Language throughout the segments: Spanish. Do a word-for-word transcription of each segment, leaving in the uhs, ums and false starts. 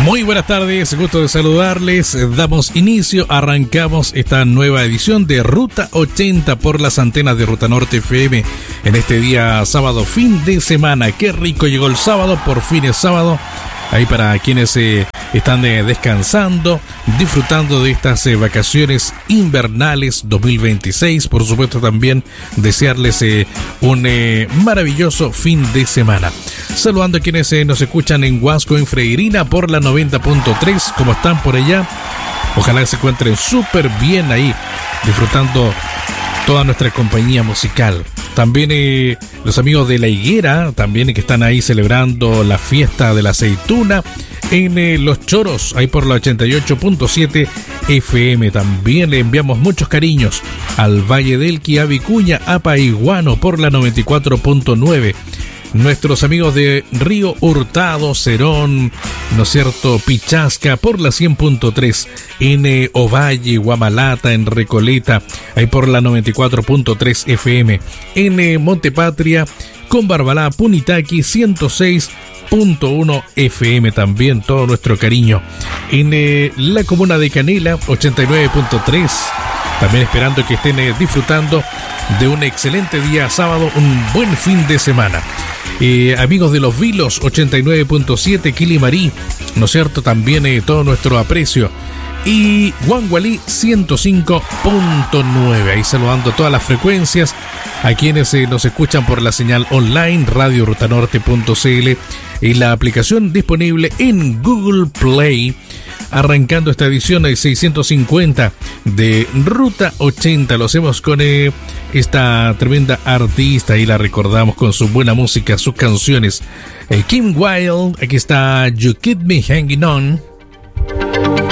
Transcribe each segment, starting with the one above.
Muy buenas tardes, gusto de saludarles. Damos inicio, arrancamos esta nueva edición de Ruta ochenta por las antenas de Ruta Norte F M en este día sábado, fin de semana. Qué rico llegó el sábado, por fin es sábado. Ahí para quienes eh, están eh, descansando, disfrutando de estas eh, vacaciones invernales dos mil veintiséis. Por supuesto también desearles eh, un eh, maravilloso fin de semana. Saludando a quienes eh, nos escuchan en Huasco, en Freirina, por la noventa punto tres. ¿Cómo están por allá? Ojalá que se encuentren súper bien ahí, disfrutando toda nuestra compañía musical. También eh, los amigos de La Higuera, también eh, que están ahí celebrando la fiesta de la aceituna en eh, Los Choros, ahí por la ochenta y ocho punto siete F M. También le enviamos muchos cariños al Valle del Elqui, a Vicuña, a Paiguano por la noventa y cuatro punto nueve. Nuestros amigos de Río Hurtado, Cerón, ¿no es cierto?, Pichasca por la cien punto tres, en eh, Ovalle, Guamalata, en Recoleta, ahí por la noventa y cuatro punto tres F M, en eh, Montepatria, con Barbalá, Punitaqui, ciento seis punto uno F M, también todo nuestro cariño. En eh, la comuna de Canela, ochenta y nueve punto tres, también esperando que estén eh, disfrutando de un excelente día sábado, un buen fin de semana. Eh, amigos de Los Vilos, ochenta y nueve punto siete, Quilimarí, ¿no es cierto? También eh, todo nuestro aprecio. Y Guangualí, ciento cinco punto nueve, ahí saludando todas las frecuencias a quienes eh, nos escuchan por la señal online, radio rutanorte punto c l, y la aplicación disponible en Google Play. Arrancando esta edición de seiscientos cincuenta de Ruta ochenta, lo hacemos con eh, esta tremenda artista y la recordamos con su buena música, sus canciones. Eh, Kim Wilde, aquí está You Keep Me Hanging On.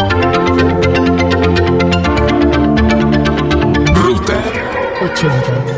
Ruta ochenta.